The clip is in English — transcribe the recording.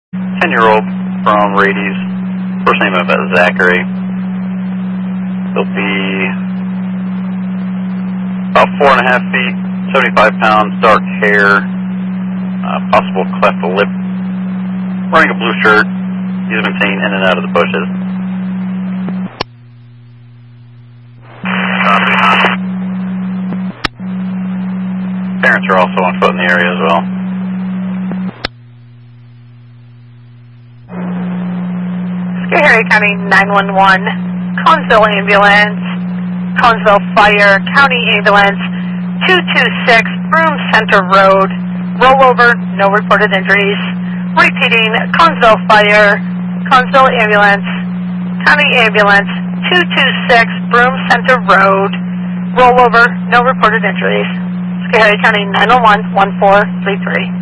10-year-old from Rady's. First name of Zachary. He'll be about 4.5 feet, 75 pounds, dark hair, possible cleft lip, wearing a blue shirt. He's been seen in and out of the bushes. Parents are also on foot in the area as well. Schoharie County 911, Collinsville Ambulance, Collinsville Fire, County Ambulance, 226 Broome Center Road, rollover, no reported injuries. Repeating, Collinsville Fire, Collinsville Ambulance, County Ambulance, 226 Broome Center Road, rollover, no reported injuries. Schoharie County 911, 1433.